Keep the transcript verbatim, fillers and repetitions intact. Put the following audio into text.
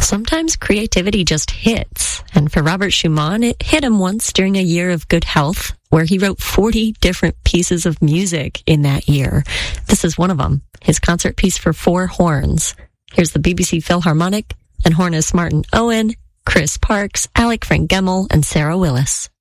Sometimes creativity just hits, and for Robert Schumann, it hit him once during a year of good health, where he wrote forty different pieces of music in that year. This is one of them, his concert piece for four horns. Here's the B B C Philharmonic and hornist Martin Owen, Chris Parks, Alec Frank Gemmel, and Sarah Willis.